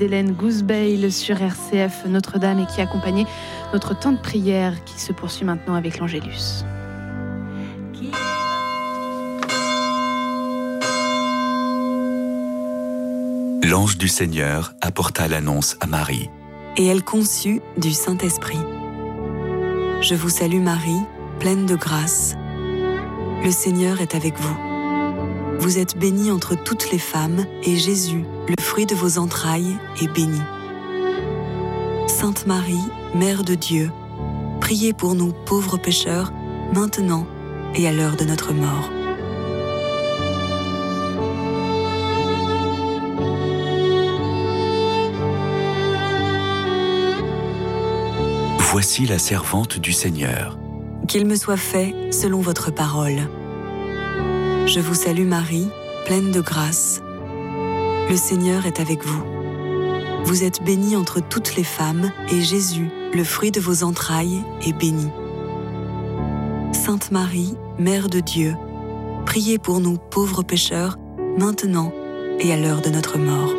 Hélène Gousbeil sur RCF Notre-Dame et qui accompagnait notre temps de prière qui se poursuit maintenant avec l'Angélus. L'ange du Seigneur apporta l'annonce à Marie. Et elle conçut du Saint-Esprit. Je vous salue Marie, pleine de grâce. Le Seigneur est avec vous. Vous êtes bénie entre toutes les femmes, et Jésus, le fruit de vos entrailles, est béni. Sainte Marie, Mère de Dieu, priez pour nous pauvres pécheurs, maintenant et à l'heure de notre mort. Voici la servante du Seigneur. Qu'il me soit fait selon votre parole. Je vous salue Marie, pleine de grâce. Le Seigneur est avec vous. Vous êtes bénie entre toutes les femmes, et Jésus, le fruit de vos entrailles, est béni. Sainte Marie, Mère de Dieu, priez pour nous pauvres pécheurs, maintenant et à l'heure de notre mort.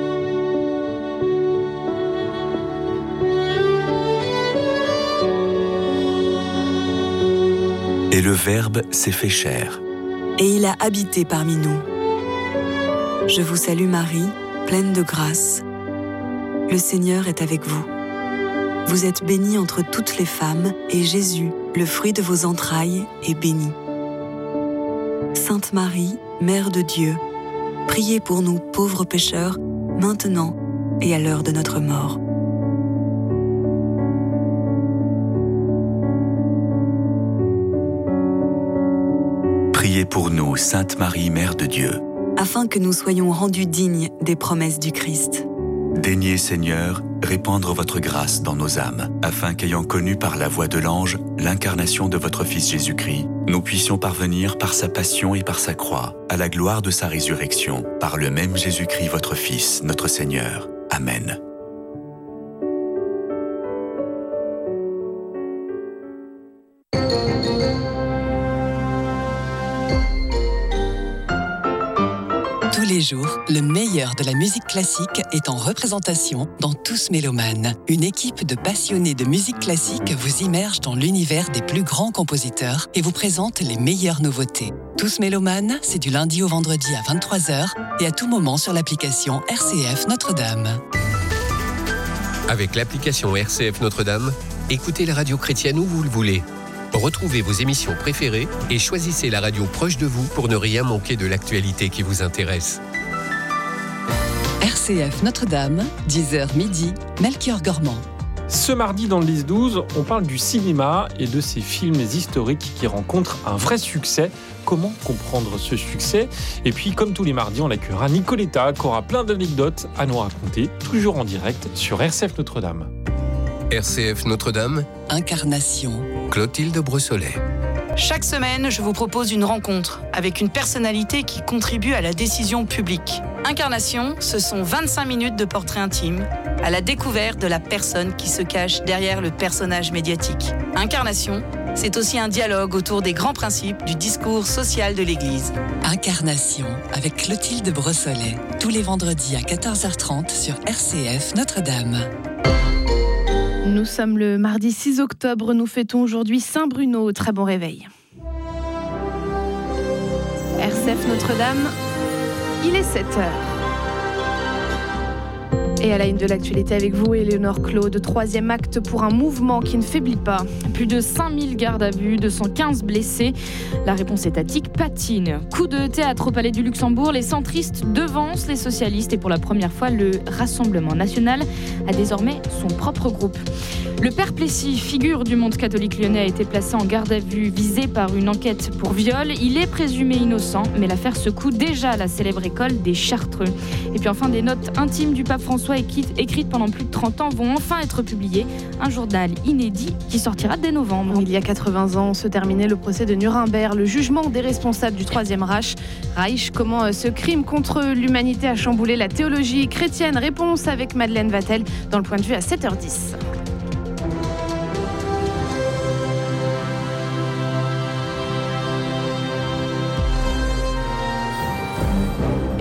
Et le Verbe s'est fait chair. Et il a habité parmi nous. Je vous salue Marie, pleine de grâce. Le Seigneur est avec vous. Vous êtes bénie entre toutes les femmes, et Jésus, le fruit de vos entrailles, est béni. Sainte Marie, Mère de Dieu, priez pour nous pauvres pécheurs, maintenant et à l'heure de notre mort. Priez pour nous, Sainte Marie, Mère de Dieu. Afin que nous soyons rendus dignes des promesses du Christ. Daignez, Seigneur, répandre votre grâce dans nos âmes, afin qu'ayant connu par la voix de l'ange l'incarnation de votre Fils Jésus-Christ, nous puissions parvenir par sa passion et par sa croix, à la gloire de sa résurrection, par le même Jésus-Christ, votre Fils, notre Seigneur. Amen. Tous les jours, le meilleur de la musique classique est en représentation dans Tous Mélomanes. Une équipe de passionnés de musique classique vous immerge dans l'univers des plus grands compositeurs et vous présente les meilleures nouveautés. Tous Mélomanes, c'est du lundi au vendredi à 23h et à tout moment sur l'application RCF Notre-Dame. Avec l'application RCF Notre-Dame, écoutez la radio chrétienne où vous le voulez. Retrouvez vos émissions préférées et choisissez la radio proche de vous pour ne rien manquer de l'actualité qui vous intéresse. RCF Notre-Dame, 10h midi, Melchior Gormand. Ce mardi dans le 10-12, on parle du cinéma et de ces films historiques qui rencontrent un vrai succès. Comment comprendre ce succès ? Et puis, comme tous les mardis, on accueillera Nicoletta qui aura plein d'anecdotes à nous raconter, toujours en direct sur RCF Notre-Dame. RCF Notre-Dame, Incarnation. Clotilde Brossolet. Chaque semaine, je vous propose une rencontre avec une personnalité qui contribue à la décision publique. Incarnation, ce sont 25 minutes de portrait intime, à la découverte de la personne qui se cache derrière le personnage médiatique. Incarnation, c'est aussi un dialogue autour des grands principes du discours social de l'Église. Incarnation, avec Clotilde Brossolet, tous les vendredis à 14h30 sur RCF Notre-Dame. Nous sommes le mardi 6 octobre, nous fêtons aujourd'hui Saint-Bruno. Très bon réveil. RCF Notre-Dame, il est 7h. Et à la une de l'actualité avec vous, Éléonore Claude, troisième acte pour un mouvement qui ne faiblit pas. Plus de 5000 gardes à vue, 215 blessés. La réponse étatique patine. Coup de théâtre au Palais du Luxembourg, les centristes devancent les socialistes et pour la première fois, le Rassemblement national a désormais son propre groupe. Le père Plessis, figure du monde catholique lyonnais, a été placé en garde à vue, visé par une enquête pour viol. Il est présumé innocent, mais l'affaire secoue déjà la célèbre école des Chartreux. Et puis enfin, des notes intimes du pape François écrites pendant plus de 30 ans vont enfin être publiées. Un journal inédit qui sortira dès novembre. Il y a 80 ans se terminait le procès de Nuremberg, le jugement des responsables du Troisième Reich. Comment ce crime contre l'humanité a chamboulé la théologie chrétienne. Réponse avec Madeleine Vatel dans le point de vue à 7h10.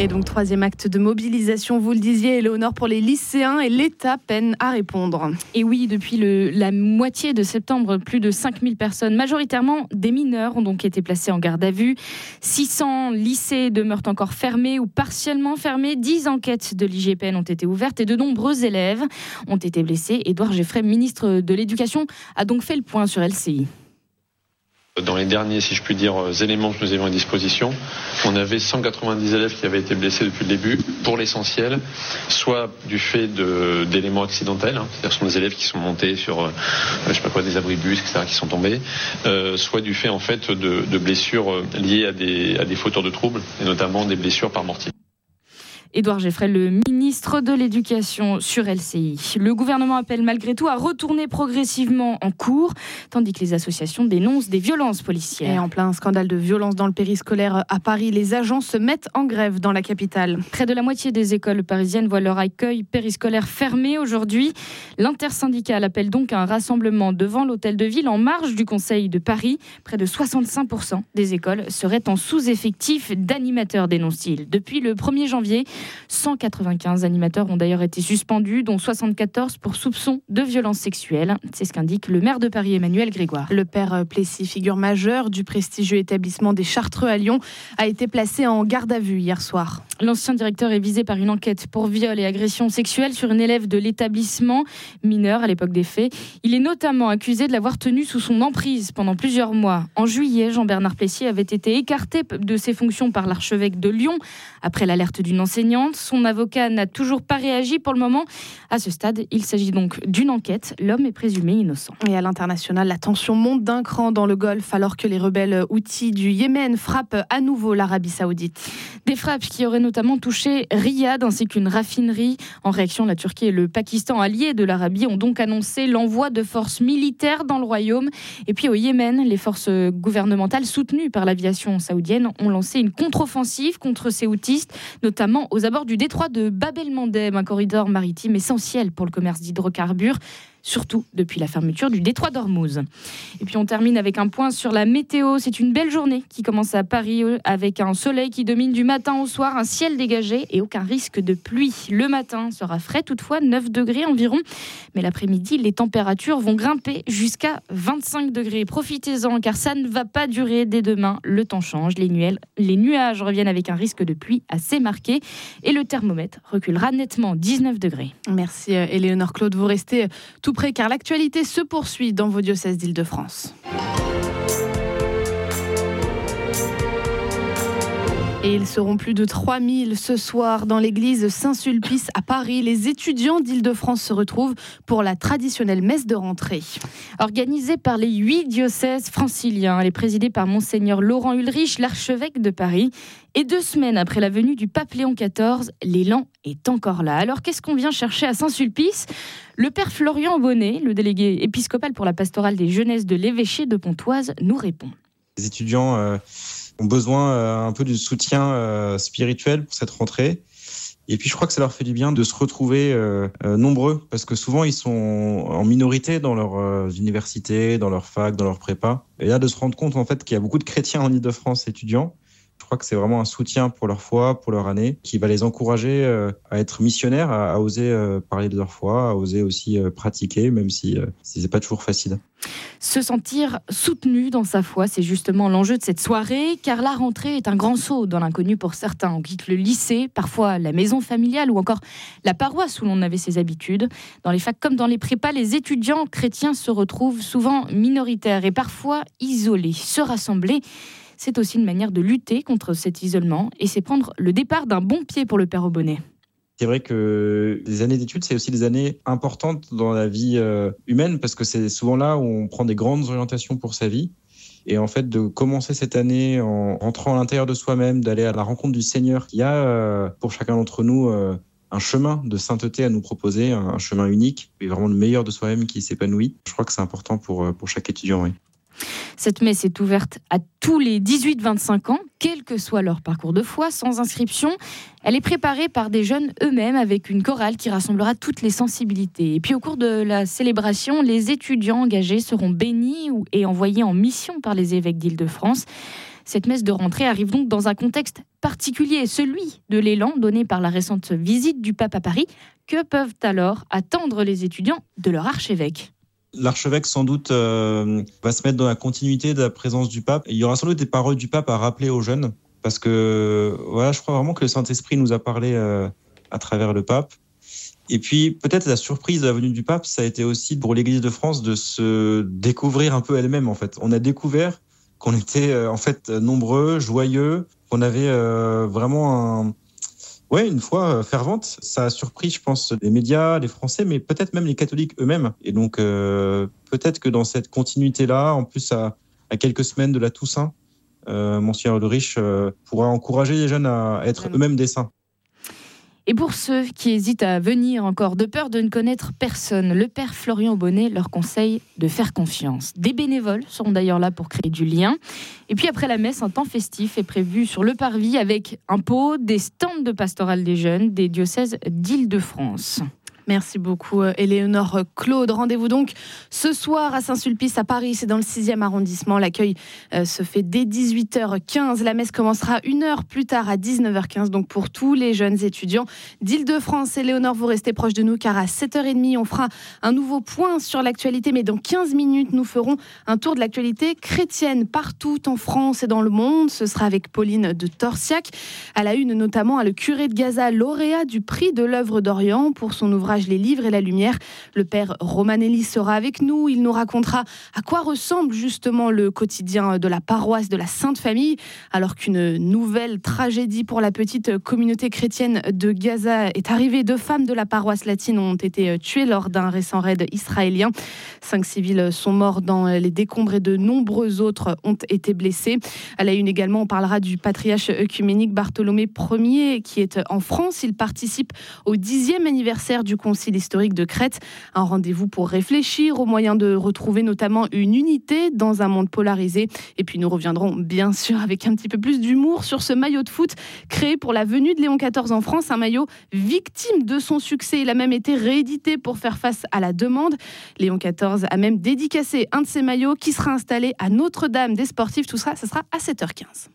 Et donc, troisième acte de mobilisation, vous le disiez, Éléonore, pour les lycéens, et l'État peine à répondre. Et oui, depuis la moitié de septembre, plus de 5000 personnes, majoritairement des mineurs, ont donc été placées en garde à vue. 600 lycées demeurent encore fermés ou partiellement fermés. 10 enquêtes de l'IGPN ont été ouvertes et de nombreux élèves ont été blessés. Édouard Geffray, ministre de l'Éducation, a donc fait le point sur LCI. Dans les derniers, si je puis dire, éléments que nous avions à disposition, on avait 190 élèves qui avaient été blessés depuis le début, pour l'essentiel, soit du fait d'éléments accidentels, c'est-à-dire ce sont des élèves qui sont montés sur, des abribus, etc., qui sont tombés, soit du fait, en fait, de blessures liées à des fauteurs de troubles, et notamment des blessures par mortier. Édouard Geffray, le ministre de l'Éducation sur LCI. Le gouvernement appelle malgré tout à retourner progressivement en cours, tandis que les associations dénoncent des violences policières. Et en plein scandale de violence dans le périscolaire à Paris, les agents se mettent en grève dans la capitale. Près de la moitié des écoles parisiennes voient leur accueil périscolaire fermé aujourd'hui. L'intersyndicale appelle donc à un rassemblement devant l'hôtel de ville en marge du Conseil de Paris. Près de 65% des écoles seraient en sous-effectif d'animateurs, dénonce-t-il. Depuis le 1er janvier, 195 animateurs ont d'ailleurs été suspendus, dont 74 pour soupçon de violences sexuelles. C'est ce qu'indique le maire de Paris, Emmanuel Grégoire. Le père Plessis, figure majeure du prestigieux établissement des Chartreux à Lyon, a été placé en garde à vue hier soir. L'ancien directeur est visé par une enquête pour viol et agression sexuelle sur une élève de l'établissement, mineure à l'époque des faits. Il est notamment accusé de l'avoir tenue sous son emprise pendant plusieurs mois. En juillet, Jean-Bernard Plessis avait été écarté de ses fonctions par l'archevêque de Lyon après l'alerte d'une enseignante. Son avocat n'a toujours pas réagi pour le moment. À ce stade, il s'agit donc d'une enquête. L'homme est présumé innocent. Et à l'international, la tension monte d'un cran dans le Golfe alors que les rebelles houthis du Yémen frappent à nouveau l'Arabie Saoudite. Des frappes qui auraient notamment touché Riyad ainsi qu'une raffinerie. En réaction, la Turquie et le Pakistan, alliés de l'Arabie, ont donc annoncé l'envoi de forces militaires dans le royaume. Et puis au Yémen, les forces gouvernementales soutenues par l'aviation saoudienne ont lancé une contre-offensive contre ces houthistes, notamment aux abords du détroit de Bab el-Mandeb, un corridor maritime essentiel pour le commerce d'hydrocarbures, surtout depuis la fermeture du détroit d'Ormuz. Et puis on termine avec un point sur la météo. C'est une belle journée qui commence à Paris avec un soleil qui domine du matin au soir, un ciel dégagé et aucun risque de pluie. Le matin sera frais toutefois, 9 degrés environ. Mais l'après-midi, les températures vont grimper jusqu'à 25 degrés. Profitez-en car ça ne va pas durer dès demain. Le temps change, les nuages reviennent avec un risque de pluie assez marqué et le thermomètre reculera nettement, 19 degrés. Merci Éléonore Claude, vous restez tout près car l'actualité se poursuit dans vos diocèses d'Île-de-France. Et ils seront plus de 3000 ce soir dans l'église Saint-Sulpice à Paris. Les étudiants d'Île-de-France se retrouvent pour la traditionnelle messe de rentrée. Organisée par les 8 diocèses franciliens, elle est présidée par Monseigneur Laurent Ulrich, l'archevêque de Paris. Et 2 semaines après la venue du pape Léon XIV, l'élan est encore là. Alors qu'est-ce qu'on vient chercher à Saint-Sulpice ? Le père Florian Bonnet, le délégué épiscopal pour la pastorale des jeunesses de l'évêché de Pontoise, nous répond. Les étudiants ont besoin un peu de soutien spirituel pour cette rentrée. Et puis je crois que ça leur fait du bien de se retrouver nombreux, parce que souvent ils sont en minorité dans leur université, dans leur fac, dans leur prépa. Et là de se rendre compte en fait qu'il y a beaucoup de chrétiens en Île-de-France étudiants. Je crois que c'est vraiment un soutien pour leur foi, pour leur année, qui va les encourager à être missionnaires, à oser parler de leur foi, à oser aussi pratiquer, même si c'est pas toujours facile. Se sentir soutenu dans sa foi, c'est justement l'enjeu de cette soirée, car la rentrée est un grand saut dans l'inconnu pour certains. On quitte le lycée, parfois la maison familiale ou encore la paroisse où l'on avait ses habitudes. Dans les facs comme dans les prépas, les étudiants chrétiens se retrouvent souvent minoritaires et parfois isolés. Se rassembler, c'est aussi une manière de lutter contre cet isolement et c'est prendre le départ d'un bon pied pour le père Aubonnet. C'est vrai que les années d'études, c'est aussi des années importantes dans la vie humaine parce que c'est souvent là où on prend des grandes orientations pour sa vie. Et en fait, de commencer cette année en rentrant à l'intérieur de soi-même, d'aller à la rencontre du Seigneur, il y a pour chacun d'entre nous un chemin de sainteté à nous proposer, un chemin unique, et vraiment le meilleur de soi-même qui s'épanouit. Je crois que c'est important pour chaque étudiant, oui. Cette messe est ouverte à tous les 18-25 ans, quel que soit leur parcours de foi, sans inscription. Elle est préparée par des jeunes eux-mêmes avec une chorale qui rassemblera toutes les sensibilités. Et puis au cours de la célébration, les étudiants engagés seront bénis et envoyés en mission par les évêques d'Île-de-France. Cette messe de rentrée arrive donc dans un contexte particulier, celui de l'élan donné par la récente visite du pape à Paris. Que peuvent alors attendre les étudiants de leur archevêque ? L'archevêque, sans doute, va se mettre dans la continuité de la présence du pape. Il y aura sans doute des paroles du pape à rappeler aux jeunes, parce que voilà, je crois vraiment que le Saint-Esprit nous a parlé à travers le pape. Et puis, peut-être la surprise de la venue du pape, ça a été aussi pour l'Église de France de se découvrir un peu elle-même, en fait. On a découvert qu'on était, en fait, nombreux, joyeux, qu'on avait vraiment une foi fervente. Ça a surpris, je pense, les médias, les Français, mais peut-être même les catholiques eux-mêmes. Et donc, peut-être que dans cette continuité-là, en plus, à quelques semaines de la Toussaint, Monseigneur Ulrich pourra encourager les jeunes à être eux-mêmes des saints. Et pour ceux qui hésitent à venir encore de peur de ne connaître personne, le père Florian Bonnet leur conseille de faire confiance. Des bénévoles seront d'ailleurs là pour créer du lien. Et puis après la messe, un temps festif est prévu sur le parvis avec un pot, des stands de pastoral des jeunes des diocèses d'Île-de-France. Merci beaucoup Éléonore Claude. Rendez-vous donc ce soir à Saint-Sulpice à Paris, c'est dans le 6e arrondissement. L'accueil se fait dès 18h15. La messe commencera 1 heure plus tard à 19h15. Donc pour tous les jeunes étudiants d'Île-de-France. Éléonore, vous restez proche de nous car à 7h30, on fera un nouveau point sur l'actualité. Mais dans 15 minutes, nous ferons un tour de l'actualité chrétienne partout en France et dans le monde. Ce sera avec Pauline de Torsiac. À la une notamment, le curé de Gaza, lauréat du prix de l'œuvre d'Orient pour son ouvrage Les livres et la lumière. Le père Romanelli sera avec nous. Il nous racontera à quoi ressemble justement le quotidien de la paroisse de la Sainte Famille, alors qu'une nouvelle tragédie pour la petite communauté chrétienne de Gaza est arrivée. 2 femmes de la paroisse latine ont été tuées lors d'un récent raid israélien. 5 civils sont morts dans les décombres et de nombreux autres ont été blessés. À la une également, on parlera du patriarche œcuménique Bartholomé Ier qui est en France. Il participe au 10e anniversaire du Concile historique de Crète. Un rendez-vous pour réfléchir aux moyens de retrouver notamment une unité dans un monde polarisé. Et puis nous reviendrons bien sûr avec un petit peu plus d'humour sur ce maillot de foot créé pour la venue de Léon XIV en France. Un maillot victime de son succès. Il a même été réédité pour faire face à la demande. Léon XIV a même dédicacé un de ses maillots qui sera installé à Notre-Dame des Sportifs. Tout ça, sera à 7h15.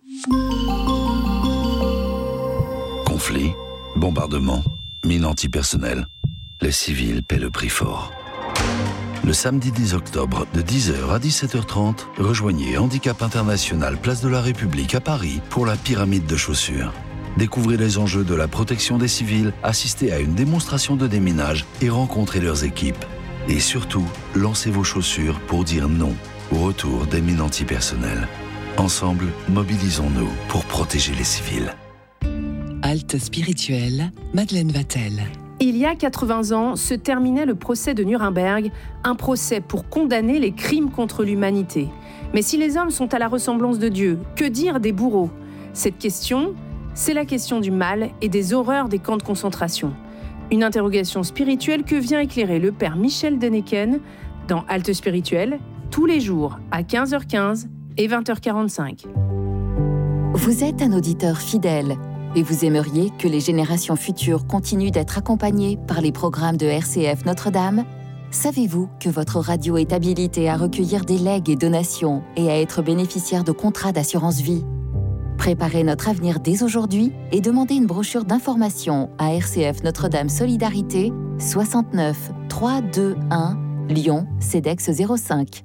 Conflit, bombardement, mine antipersonnelle. Les civils paient le prix fort. Le samedi 10 octobre, de 10h à 17h30, rejoignez Handicap International Place de la République à Paris pour la pyramide de chaussures. Découvrez les enjeux de la protection des civils, assistez à une démonstration de déminage et rencontrez leurs équipes. Et surtout, lancez vos chaussures pour dire non au retour des mines antipersonnelles. Ensemble, mobilisons-nous pour protéger les civils. Halte spirituelle, Madeleine Vatel. Il y a 80 ans se terminait le procès de Nuremberg, un procès pour condamner les crimes contre l'humanité. Mais si les hommes sont à la ressemblance de Dieu, que dire des bourreaux ? Cette question, c'est la question du mal et des horreurs des camps de concentration. Une interrogation spirituelle que vient éclairer le père Michel Deneken dans Halte spirituelle, tous les jours à 15h15 et 20h45. Vous êtes un auditeur fidèle et vous aimeriez que les générations futures continuent d'être accompagnées par les programmes de RCF Notre-Dame ? Savez-vous que votre radio est habilitée à recueillir des legs et donations et à être bénéficiaire de contrats d'assurance vie ? Préparez notre avenir dès aujourd'hui et demandez une brochure d'information à RCF Notre-Dame Solidarité, 69 321 Lyon, CEDEX 05.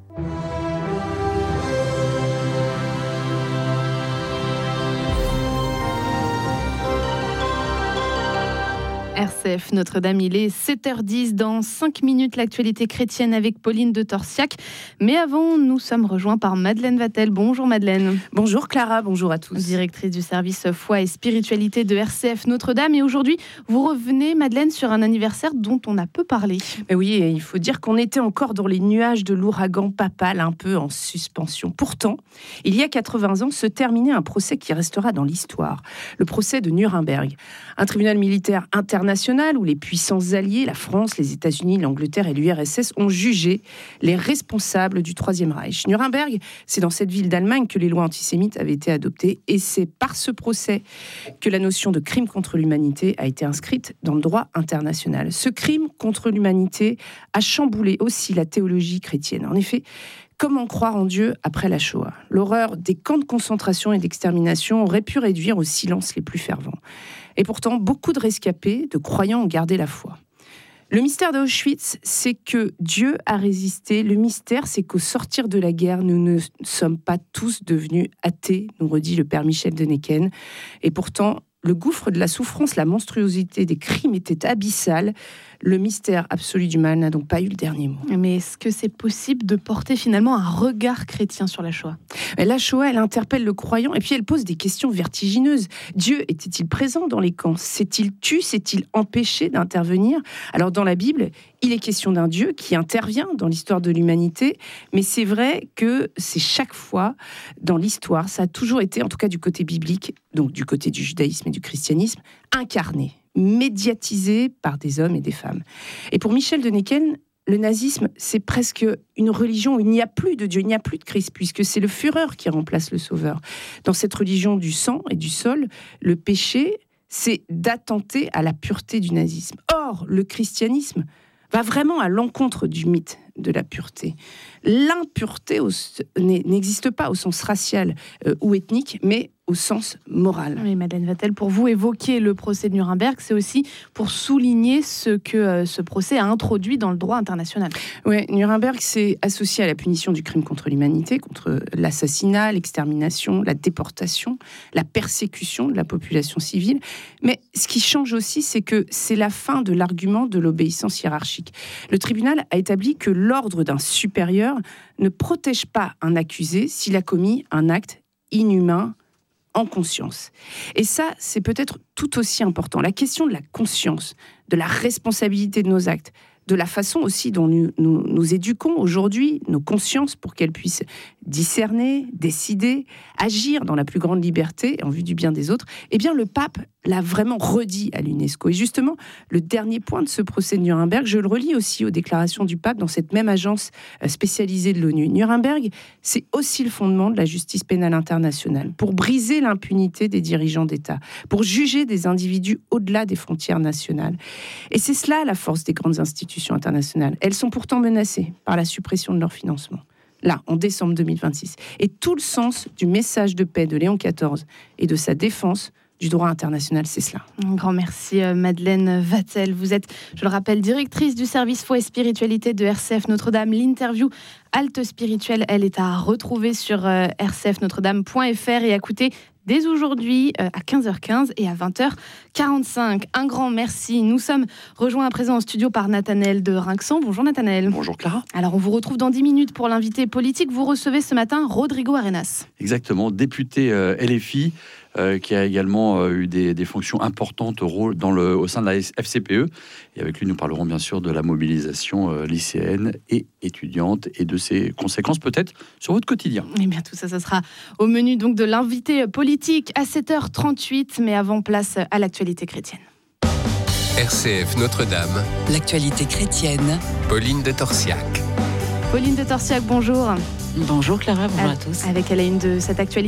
RCF Notre-Dame, il est 7h10. Dans 5 minutes, l'actualité chrétienne avec Pauline de Torsiac. Mais avant, nous sommes rejoints par Madeleine Vatel. Bonjour Madeleine. Bonjour Clara, bonjour à tous. Directrice du service foi et spiritualité de RCF Notre-Dame. Et aujourd'hui, vous revenez Madeleine sur un anniversaire dont on a peu parlé. Mais oui, il faut dire qu'on était encore dans les nuages de l'ouragan papal, un peu en suspension. Pourtant, il y a 80 ans, se terminait un procès qui restera dans l'histoire. Le procès de Nuremberg. Un tribunal militaire international où les puissances alliées, la France, les États-Unis, l'Angleterre et l'URSS, ont jugé les responsables du Troisième Reich. Nuremberg, c'est dans cette ville d'Allemagne que les lois antisémites avaient été adoptées et c'est par ce procès que la notion de crime contre l'humanité a été inscrite dans le droit international. Ce crime contre l'humanité a chamboulé aussi la théologie chrétienne. En effet, Comment croire en Dieu après la Shoah ? L'horreur des camps de concentration et d'extermination aurait pu réduire au silence les plus fervents. Et pourtant, beaucoup de rescapés, de croyants ont gardé la foi. Le mystère d'Auschwitz, c'est que Dieu a résisté. Le mystère, c'est qu'au sortir de la guerre, nous ne sommes pas tous devenus athées, nous redit le père Michel de Necken. Et pourtant, le gouffre de la souffrance, la monstruosité des crimes était abyssal. Le mystère absolu du mal n'a donc pas eu le dernier mot. Mais est-ce que c'est possible de porter finalement un regard chrétien sur la Shoah ? La Shoah, elle interpelle le croyant et puis elle pose des questions vertigineuses. Dieu était-il présent dans les camps ? S'est-il tué ? S'est-il empêché d'intervenir ? Alors dans la Bible, il est question d'un Dieu qui intervient dans l'histoire de l'humanité, mais c'est vrai que c'est chaque fois dans l'histoire, ça a toujours été, en tout cas du côté biblique, donc du côté du judaïsme et du christianisme, incarné, médiatisé par des hommes et des femmes. Et pour Michel de Necken, le nazisme, c'est presque une religion où il n'y a plus de Dieu, il n'y a plus de Christ, puisque c'est le Führer qui remplace le Sauveur. Dans cette religion du sang et du sol, le péché, c'est d'attenter à la pureté du nazisme. Or, le christianisme va vraiment à l'encontre du mythe de la pureté. L'impureté n'existe pas au sens racial ou ethnique, mais au sens moral. Oui, Madeleine Vatel, pour vous évoquer le procès de Nuremberg, c'est aussi pour souligner ce que ce procès a introduit dans le droit international. Oui, Nuremberg s'est associé à la punition du crime contre l'humanité, contre l'assassinat, l'extermination, la déportation, la persécution de la population civile. Mais ce qui change aussi, c'est que c'est la fin de l'argument de l'obéissance hiérarchique. Le tribunal a établi que l'ordre d'un supérieur ne protège pas un accusé s'il a commis un acte inhumain en conscience. Et ça, c'est peut-être tout aussi important. La question de la conscience, de la responsabilité de nos actes, de la façon aussi dont nous éduquons aujourd'hui nos consciences pour qu'elles puissent discerner, décider, agir dans la plus grande liberté en vue du bien des autres, eh bien le pape l'a vraiment redit à l'UNESCO. Et justement, le dernier point de ce procès de Nuremberg, je le relis aussi aux déclarations du pape dans cette même agence spécialisée de l'ONU. Nuremberg, c'est aussi le fondement de la justice pénale internationale, pour briser l'impunité des dirigeants d'État, pour juger des individus au-delà des frontières nationales. Et c'est cela la force des grandes institutions internationales. Elles sont pourtant menacées par la suppression de leur financement. Là, en décembre 2026. Et tout le sens du message de paix de Léon XIV et de sa défense du droit international, c'est cela. Un grand merci Madeleine Vatel. Vous êtes, je le rappelle, directrice du service foi et spiritualité de RCF Notre-Dame. L'interview Halte Spirituelle, elle est à retrouver sur rcfnotredame.fr et à écouter dès aujourd'hui à 15h15 et à 20h45. Un grand merci. Nous sommes rejoints à présent en studio par Nathanaël de Rinxan. Bonjour Nathanaël. Bonjour Clara. Alors on vous retrouve dans 10 minutes pour l'invité politique. Vous recevez ce matin Rodrigo Arenas. Exactement, député LFI qui a également eu des fonctions importantes au sein de la FCPE. Et avec lui, nous parlerons bien sûr de la mobilisation lycéenne et étudiante et de ses conséquences peut-être sur votre quotidien. Eh bien tout ça, ça sera au menu donc de l'invité politique à 7h38. Mais avant, place à l'actualité chrétienne. RCF Notre-Dame. L'actualité chrétienne. Pauline de Torsiac. Pauline de Torsiac, bonjour. Bonjour Clara, bonjour à tous. Avec à la une de cette actualité.